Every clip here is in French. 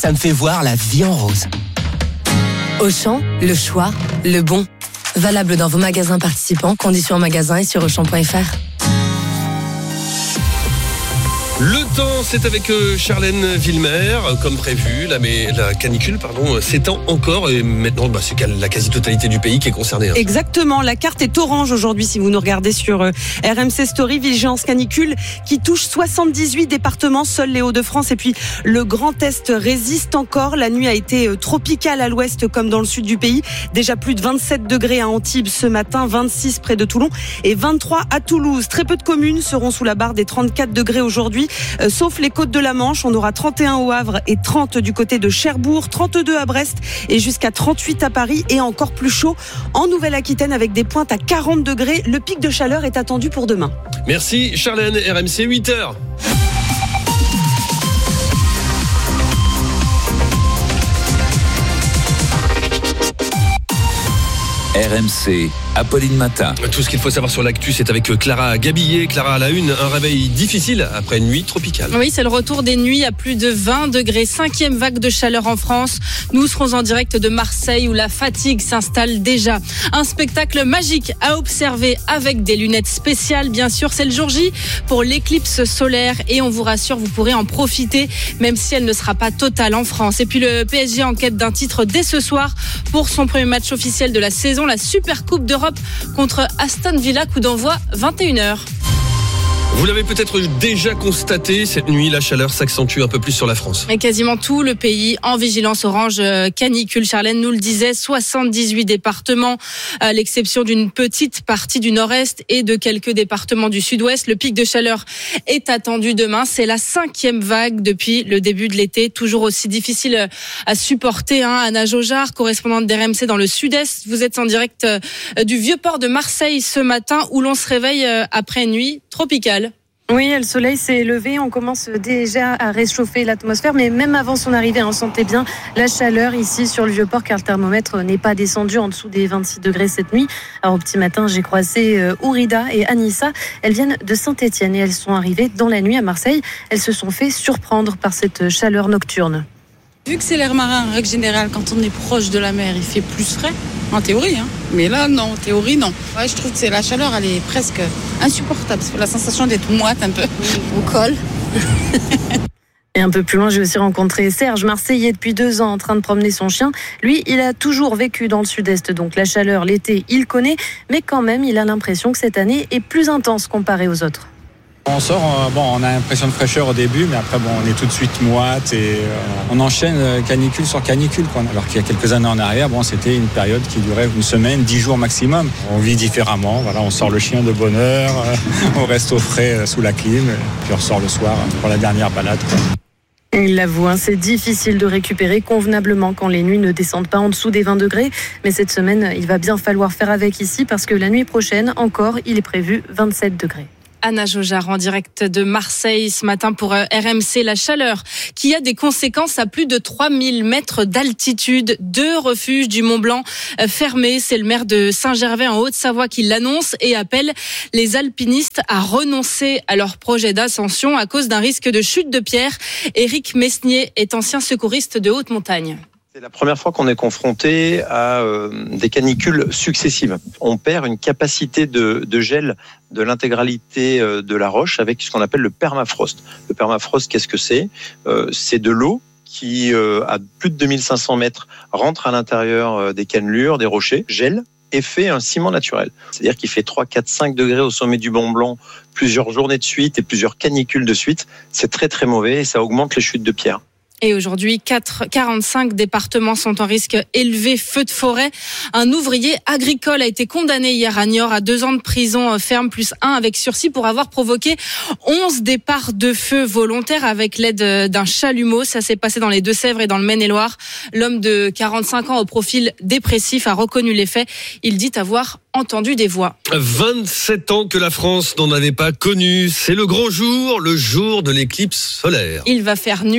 Ça me fait voir la vie en rose. Auchan, le choix, le bon. Valable dans vos magasins participants, conditions en magasin et sur Auchan.fr. Le temps, c'est avec Charlène Villemer, comme prévu. La canicule, s'étend encore et maintenant, c'est la quasi-totalité du pays qui est concernée. Exactement, la carte est orange aujourd'hui si vous nous regardez sur RMC Story. Vigilance canicule qui touche 78 départements, seuls les Hauts-de-France et puis le Grand Est résiste encore. La nuit a été tropicale à l'ouest comme dans le sud du pays. Déjà plus de 27 degrés à Antibes ce matin, 26 près de Toulon et 23 à Toulouse. Très peu de communes seront sous la barre des 34 degrés aujourd'hui. Sauf les côtes de la Manche, on aura 31 au Havre et 30 du côté de Cherbourg, 32 à Brest et jusqu'à 38 à Paris et encore plus chaud en Nouvelle-Aquitaine avec des pointes à 40 degrés. Le pic de chaleur est attendu pour demain. Merci Charlène, RMC 8h. RMC, Apolline Matin. Tout ce qu'il faut savoir sur l'actu, c'est avec Clara Gabillet. Clara à la une, un réveil difficile après une nuit tropicale. Oui, c'est le retour des nuits à plus de 20 degrés. 5e vague de chaleur en France. Nous serons en direct de Marseille où la fatigue s'installe déjà. Un spectacle magique à observer avec des lunettes spéciales. Bien sûr, c'est le jour J pour l'éclipse solaire et on vous rassure, vous pourrez en profiter même si elle ne sera pas totale en France. Et puis le PSG en quête d'un titre dès ce soir pour son premier match officiel de la saison, la Super Coupe d'Europe contre Aston Villa, coup d'envoi 21h. Vous l'avez peut-être déjà constaté, cette nuit, la chaleur s'accentue un peu plus sur la France. Et quasiment tout le pays en vigilance orange canicule. Charlène nous le disait, 78 départements, à l'exception d'une petite partie du nord-est et de quelques départements du sud-ouest. Le pic de chaleur est attendu demain. C'est la 5e vague depuis le début de l'été. Toujours aussi difficile à supporter. Anna Jaujard, correspondante d'RMC dans le sud-est. Vous êtes en direct du Vieux-Port de Marseille ce matin où l'on se réveille après une nuit tropicale. Oui, le soleil s'est levé, on commence déjà à réchauffer l'atmosphère, mais même avant son arrivée, on sentait bien la chaleur ici sur le Vieux-Port, car le thermomètre n'est pas descendu en dessous des 26 degrés cette nuit. Alors au petit matin, j'ai croisé Ourida et Anissa, elles viennent de Saint-Étienne et elles sont arrivées dans la nuit à Marseille. Elles se sont fait surprendre par cette chaleur nocturne. Vu que c'est l'air marin, en règle générale, quand on est proche de la mer, il fait plus frais, en théorie. Mais là, non, en théorie, non. Ouais, je trouve que la chaleur, elle est presque insupportable. C'est la sensation d'être moite un peu. Au col. Et un peu plus loin, j'ai aussi rencontré Serge, Marseillais depuis 2 ans, en train de promener son chien. Lui, il a toujours vécu dans le sud-est, donc la chaleur, l'été, il connaît. Mais quand même, il a l'impression que cette année est plus intense comparée aux autres. On sort, on a l'impression de fraîcheur au début, mais après, on est tout de suite moite et on enchaîne canicule sur canicule. Alors qu'il y a quelques années en arrière, c'était une période qui durait une semaine, 10 jours maximum. On vit différemment, on sort le chien de bonne heure, on reste au frais sous la clim, puis on ressort le soir pour la dernière balade. Il l'avoue, c'est difficile de récupérer convenablement quand les nuits ne descendent pas en dessous des 20 degrés. Mais cette semaine, il va bien falloir faire avec ici parce que la nuit prochaine, encore, il est prévu 27 degrés. Anna Jaujard en direct de Marseille ce matin pour RMC. La chaleur qui a des conséquences à plus de 3000 mètres d'altitude. 2 refuges du Mont-Blanc fermés. C'est le maire de Saint-Gervais en Haute-Savoie qui l'annonce et appelle les alpinistes à renoncer à leur projet d'ascension à cause d'un risque de chute de pierre. Éric Mesnier est ancien secouriste de haute montagne. C'est la première fois qu'on est confronté à des canicules successives. On perd une capacité de gel de l'intégralité de la roche avec ce qu'on appelle le permafrost. Le permafrost, qu'est-ce que c'est ? C'est de l'eau qui, à plus de 2500 mètres, rentre à l'intérieur des cannelures, des rochers, gèle et fait un ciment naturel. C'est-à-dire qu'il fait 3, 4, 5 degrés au sommet du Mont Blanc, plusieurs journées de suite et plusieurs canicules de suite. C'est très très mauvais et ça augmente les chutes de pierre. Et aujourd'hui, 45 départements sont en risque élevé feu de forêt. Un ouvrier agricole a été condamné hier à Niort à 2 ans de prison ferme plus 1 avec sursis pour avoir provoqué 11 départs de feu volontaires avec l'aide d'un chalumeau. Ça s'est passé dans les Deux-Sèvres et dans le Maine-et-Loire. L'homme de 45 ans au profil dépressif a reconnu les faits. Il dit avoir entendu des voix. 27 ans que la France n'en avait pas connu. C'est le grand jour, le jour de l'éclipse solaire. Il va faire nuit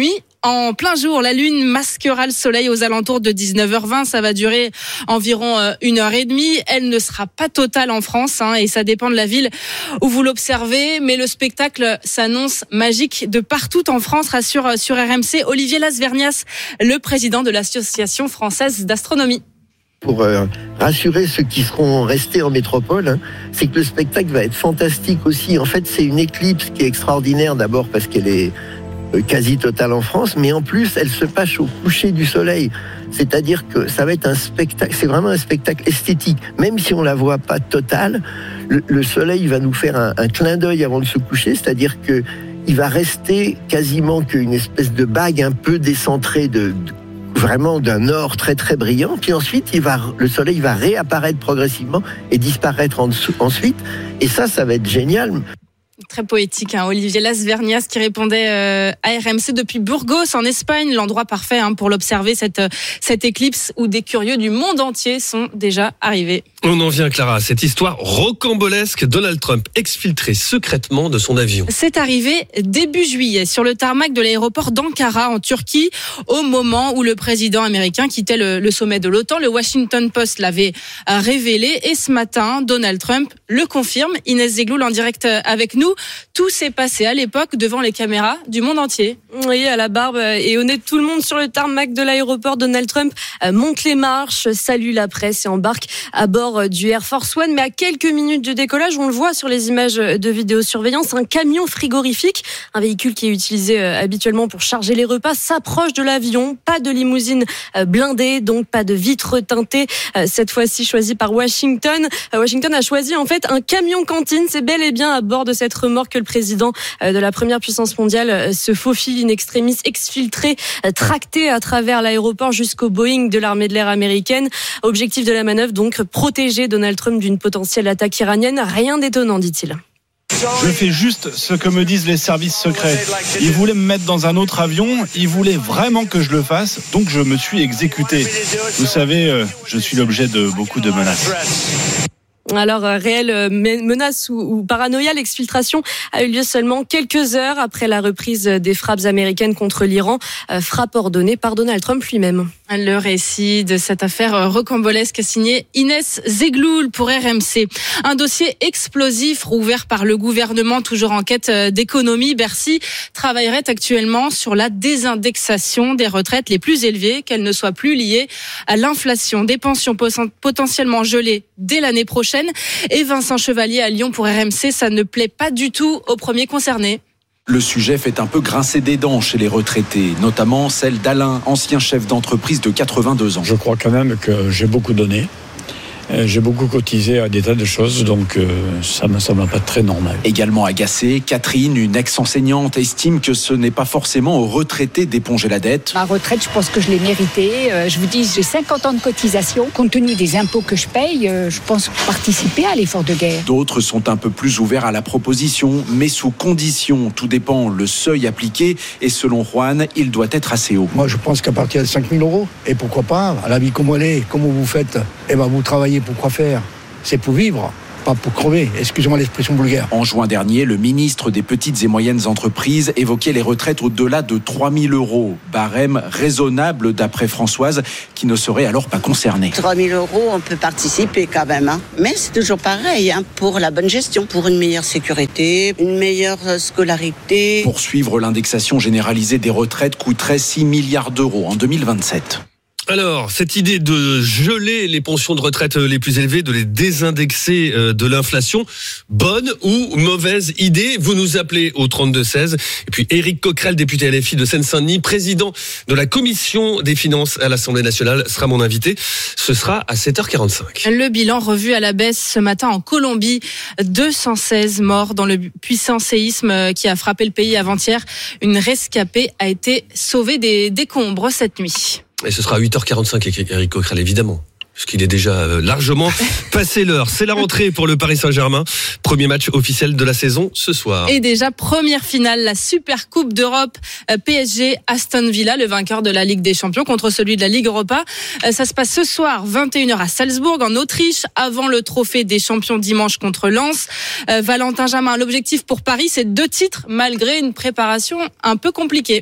en plein jour. La lune masquera le soleil aux alentours de 19h20. Ça va durer environ 1h30. Elle ne sera pas totale en France et ça dépend de la ville où vous l'observez. Mais le spectacle s'annonce magique de partout en France, rassure sur RMC Olivier Lasvernias, le président de l'Association française d'astronomie. Pour rassurer ceux qui seront restés en métropole, c'est que le spectacle va être fantastique aussi. En fait, c'est une éclipse qui est extraordinaire, d'abord parce qu'elle est quasi totale en France, mais en plus, elle se passe au coucher du soleil. C'est-à-dire que ça va être un spectacle, c'est vraiment un spectacle esthétique. Même si on la voit pas totale, le soleil va nous faire un clin d'œil avant de se coucher, c'est-à-dire que il va rester quasiment qu'une espèce de bague un peu décentrée vraiment d'un or très très brillant, puis ensuite le soleil va réapparaître progressivement et disparaître ensuite, et ça va être génial. Très poétique, Olivier Lasvernias qui répondait à RMC depuis Burgos en Espagne, l'endroit parfait pour l'observer, cette éclipse où des curieux du monde entier sont déjà arrivés. On en vient, Clara, à cette histoire rocambolesque. Donald Trump exfiltré secrètement de son avion. C'est arrivé début juillet sur le tarmac de l'aéroport d'Ankara en Turquie, au moment où le président américain quittait le sommet de l'OTAN. Le Washington Post l'avait révélé et ce matin, Donald Trump le confirme. Inès Zegloul en direct avec nous. Tout s'est passé à l'époque devant les caméras du monde entier. Oui, à la barbe et au nez de tout le monde sur le tarmac de l'aéroport, Donald Trump monte les marches, salue la presse et embarque à bord du Air Force One. Mais à quelques minutes du décollage, on le voit sur les images de vidéosurveillance, un camion frigorifique, un véhicule qui est utilisé habituellement pour charger les repas, s'approche de l'avion. Pas de limousine blindée, donc pas de vitres teintées. Cette fois-ci choisi par Washington. Washington a choisi en fait un camion cantine. C'est bel et bien à bord de cette remorque que le président de la première puissance mondiale se faufile in extremis, exfiltré, tracté à travers l'aéroport jusqu'au Boeing de l'armée de l'air américaine. Objectif de la manœuvre, donc protéger Donald Trump d'une potentielle attaque iranienne. Rien d'étonnant, dit-il. Je fais juste ce que me disent les services secrets. Ils voulaient me mettre dans un autre avion, ils voulaient vraiment que je le fasse, donc je me suis exécuté. Vous savez, je suis l'objet de beaucoup de menaces. Alors, réelle menace ou paranoïa, l'exfiltration a eu lieu seulement quelques heures après la reprise des frappes américaines contre l'Iran, frappe ordonnée par Donald Trump lui-même. Le récit de cette affaire rocambolesque signé Inès Zegloul pour RMC. Un dossier explosif rouvert par le gouvernement, toujours en quête d'économie. Bercy travaillerait actuellement sur la désindexation des retraites les plus élevées, qu'elles ne soient plus liées à l'inflation. Des pensions potentiellement gelées dès l'année prochaine. Et Vincent Chevalier à Lyon pour RMC, ça ne plaît pas du tout aux premiers concernés. Le sujet fait un peu grincer des dents chez les retraités, notamment celle d'Alain, ancien chef d'entreprise de 82 ans. Je crois quand même que j'ai beaucoup donné. J'ai beaucoup cotisé à des tas de choses, donc ça me semble pas très normal. Également agacée, Catherine, une ex-enseignante, estime que ce n'est pas forcément aux retraités d'éponger la dette. Ma retraite, je pense que je l'ai méritée. Je vous dis, j'ai 50 ans de cotisation. Compte tenu des impôts que je paye, je pense participer à l'effort de guerre. D'autres sont un peu plus ouverts à la proposition, mais sous condition. Tout dépend le seuil appliqué et selon Juan, il doit être assez haut. Moi, je pense qu'à partir de 5 000 €, et pourquoi pas, à la vie comme elle est, comment vous faites, vous travaillez pour quoi faire ? C'est pour vivre, pas pour crever. Excusez-moi l'expression vulgaire. En juin dernier, le ministre des Petites et Moyennes Entreprises évoquait les retraites au-delà de 3 000 €. Barème raisonnable d'après Françoise, qui ne serait alors pas concernée. 3 000 €, on peut participer quand même. Mais c'est toujours pareil, pour la bonne gestion, pour une meilleure sécurité, une meilleure scolarité. Poursuivre l'indexation généralisée des retraites coûterait 6 milliards d'euros en 2027. Alors, cette idée de geler les pensions de retraite les plus élevées, de les désindexer de l'inflation, bonne ou mauvaise idée? Vous nous appelez au 32-16. Et puis Éric Coquerel, député LFI de Seine-Saint-Denis, président de la commission des finances à l'Assemblée nationale, sera mon invité. Ce sera à 7h45. Le bilan revu à la baisse ce matin en Colombie. 216 morts dans le puissant séisme qui a frappé le pays avant-hier. Une rescapée a été sauvée des décombres cette nuit. Et ce sera à 8h45 avec Éric Coquerel, évidemment. Puisqu'il est déjà largement passé l'heure. C'est la rentrée pour le Paris Saint-Germain. Premier match officiel de la saison ce soir. Et déjà première finale, la Super Coupe d'Europe, PSG Aston Villa, le vainqueur de la Ligue des Champions contre celui de la Ligue Europa. Ça se passe ce soir, 21h à Salzbourg, en Autriche, avant le trophée des champions dimanche contre Lens. Valentin Jamin, l'objectif pour Paris, c'est 2 titres, malgré une préparation un peu compliquée.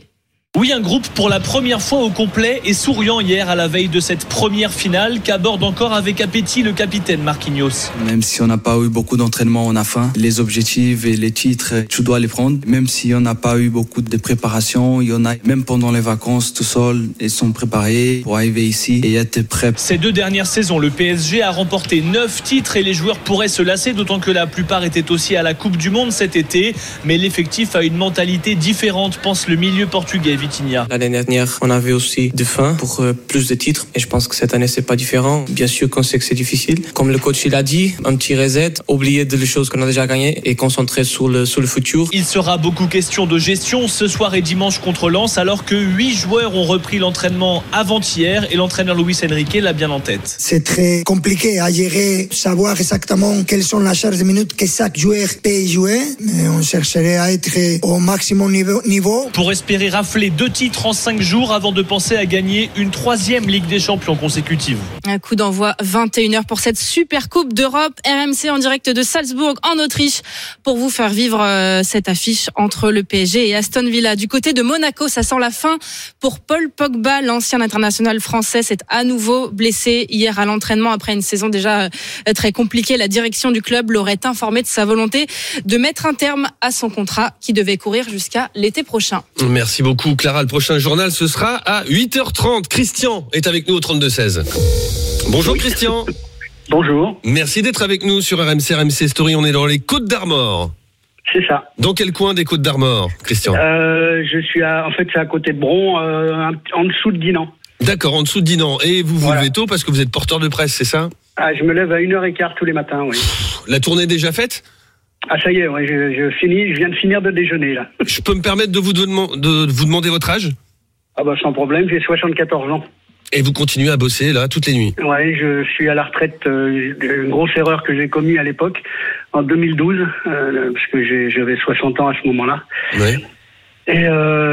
Oui, un groupe pour la première fois au complet et souriant hier à la veille de cette première finale qu'aborde encore avec appétit le capitaine Marquinhos. Même si on n'a pas eu beaucoup d'entraînement, on a faim. Les objectifs et les titres, tu dois les prendre. Même si on n'a pas eu beaucoup de préparation, il y en a même pendant les vacances tout seul, ils sont préparés pour arriver ici et être prêts. Ces 2 dernières saisons, le PSG a remporté 9 titres et les joueurs pourraient se lasser, d'autant que la plupart étaient aussi à la Coupe du Monde cet été. Mais l'effectif a une mentalité différente, pense le milieu portugais. Vitinha. L'année dernière, on avait aussi de faim pour plus de titres et je pense que cette année c'est pas différent. Bien sûr qu'on sait que c'est difficile. Comme le coach il a dit, un petit reset, oublier de les choses qu'on a déjà gagnées et concentrer sur le futur. Il sera beaucoup question de gestion ce soir et dimanche contre Lens alors que 8 joueurs ont repris l'entraînement avant-hier et l'entraîneur Luis Enrique l'a bien en tête. C'est très compliqué à gérer, savoir exactement quelles sont la charge de minutes que chaque joueur peut jouer, mais on chercherait à être au maximum niveau. Pour espérer rafler 2 titres en 5 jours avant de penser à gagner une 3e Ligue des Champions consécutive. Un coup d'envoi 21h pour cette super Coupe d'Europe. RMC en direct de Salzbourg en Autriche pour vous faire vivre cette affiche entre le PSG et Aston Villa. Du côté de Monaco, ça sent la fin pour Paul Pogba. L'ancien international français s'est à nouveau blessé hier à l'entraînement après une saison déjà très compliquée. La direction du club l'aurait informé de sa volonté de mettre un terme à son contrat qui devait courir jusqu'à l'été prochain. Merci beaucoup Clara. Le prochain journal, ce sera à 8h30. Christian est avec nous au 32-16. Bonjour Christian. Bonjour. Merci d'être avec nous sur RMC Story. On est dans les Côtes d'Armor. C'est ça. Dans quel coin des Côtes d'Armor, Christian? Je suis c'est à côté de Bron, en dessous de Dinan. D'accord, en dessous de Dinan. Et vous vous levez tôt parce que vous êtes porteur de presse, c'est ça? Je me lève à 1h15 tous les matins, oui. La tournée est déjà faite? Ça y est, ouais, je viens de finir de déjeuner, là. Je peux me permettre de vous demander votre âge? Sans problème, j'ai 74 ans. Et vous continuez à bosser, là, toutes les nuits? Ouais, je suis à la retraite. Une grosse erreur que j'ai commise à l'époque, en 2012, parce que j'avais 60 ans à ce moment-là. Ouais. Et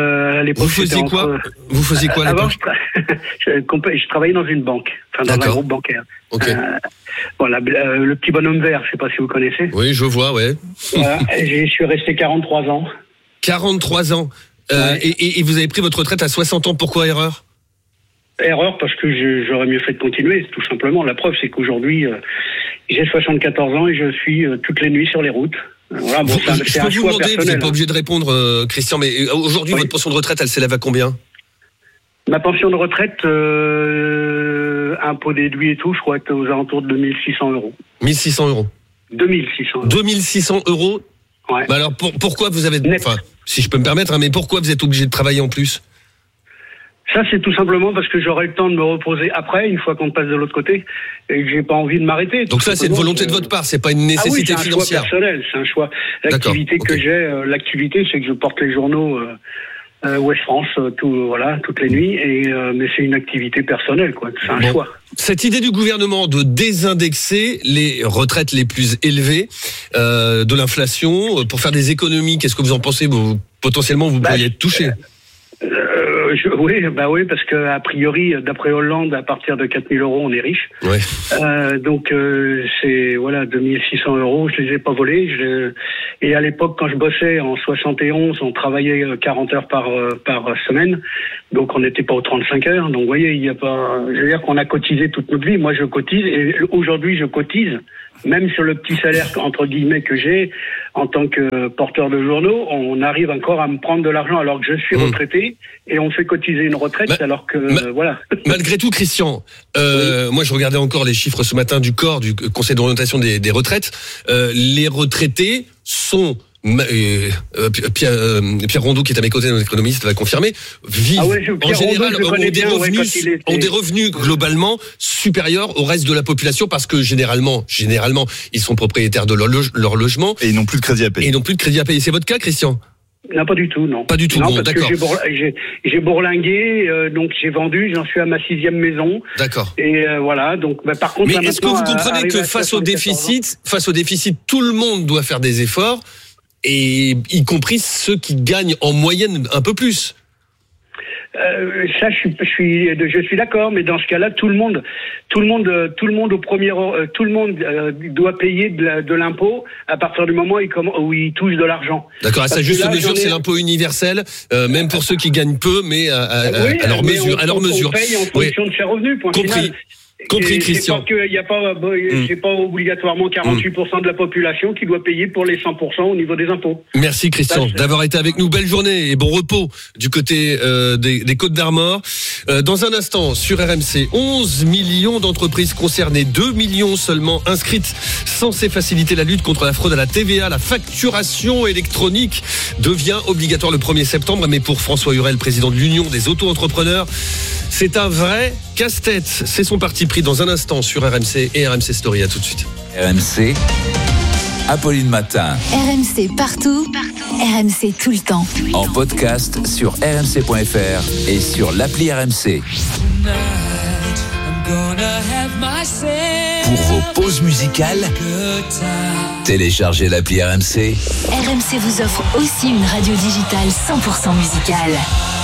à l'époque, vous faisiez quoi à l'époque? Je travaillais dans une banque, dans un groupe bancaire. Ok. Le petit bonhomme vert, je sais pas si vous connaissez. Oui, je vois, ouais. Voilà, je suis resté 43 ans. 43 ans. Et vous avez pris votre retraite à 60 ans. Pourquoi erreur? Erreur parce que j'aurais mieux fait de continuer, tout simplement. La preuve, c'est qu'aujourd'hui, j'ai 74 ans et je suis toutes les nuits sur les routes. Voilà, je peux vous demander, vous n'êtes pas obligé de répondre, Christian, mais aujourd'hui, votre pension de retraite, elle s'élève à combien? Ma pension de retraite, impôt déduit et tout, je crois que aux alentours de 2600 euros. 1600 euros. 2600 euros. 2600 euros. Ouais. Bah alors, pourquoi vous avez... Enfin, si je peux me permettre, mais pourquoi vous êtes obligé de travailler en plus? Ça, c'est tout simplement parce que j'aurai le temps de me reposer après, une fois qu'on passe de l'autre côté, et que j'ai pas envie de m'arrêter. Donc ça, c'est une volonté de votre part, c'est pas une nécessité financière. C'est un choix personnel, c'est un choix. L'activité que j'ai, c'est que je porte les journaux Ouest France toutes les nuits, mais c'est une activité personnelle, quoi. C'est un choix. Cette idée du gouvernement de désindexer les retraites les plus élevées de l'inflation pour faire des économies, qu'est-ce que vous en pensez? Potentiellement, vous pourriez être touché. Oui, parce que a priori, d'après Hollande, à partir de 4 000 euros, on est riche. Ouais. Donc c'est 2600 euros. Je les ai pas volés. Et à l'époque, quand je bossais en 71, on travaillait 40 heures par semaine. Donc on n'était pas aux 35 heures. Donc vous voyez, il y a pas. Je veux dire qu'on a cotisé toute notre vie. Moi, je cotise et aujourd'hui, je cotise. Même sur le petit salaire, entre guillemets, que j'ai, en tant que porteur de journaux, on arrive encore à me prendre de l'argent alors que je suis retraité et on fait cotiser une retraite alors que, voilà. Malgré tout, Christian, moi je regardais encore les chiffres ce matin du COR, du Conseil d'orientation des retraites. Les retraités sont... Pierre Rondeau, qui est à mes côtés, notre économiste, va confirmer, vivent en général ont des revenus globalement supérieurs au reste de la population parce que généralement ils sont propriétaires de leur logement et ils n'ont plus de crédit à payer. C'est votre cas, Christian? Non, pas du tout, non. Pas du tout, non, bon, d'accord. J'ai bourlingué, donc j'ai vendu, j'en suis à ma 6e maison. D'accord. Et voilà, donc par contre... Mais est-ce que vous comprenez que face au déficit, tout le monde doit faire des efforts, et y compris ceux qui gagnent en moyenne un peu plus? Ça, je suis d'accord, mais dans ce cas-là, tout le monde au premier, tout le monde doit payer de l'impôt à partir du moment où il touche de l'argent. D'accord, à sa juste mesure, c'est l'impôt universel, même pour ceux qui gagnent peu, mais à leur mesure. On paye en fonction de ses revenus, point final. Compris, Christian. C'est pas obligatoirement 48% de la population qui doit payer pour les 100% au niveau des impôts. Merci Christian d'avoir été avec nous. Belle journée et bon repos du côté des Côtes-d'Armor. Dans un instant, sur RMC, 11 millions d'entreprises concernées, 2 millions seulement inscrites, censées faciliter la lutte contre la fraude à la TVA. La facturation électronique devient obligatoire le 1er septembre, mais pour François Hurel, président de l'Union des auto-entrepreneurs, c'est un vrai casse-tête. C'est son parti pris dans un instant sur RMC et RMC Story. À tout de suite. RMC, Apolline Matin. RMC partout, RMC tout le temps. En podcast sur rmc.fr et sur l'appli RMC. Pour vos pauses musicales, téléchargez l'appli RMC. RMC vous offre aussi une radio digitale 100% musicale.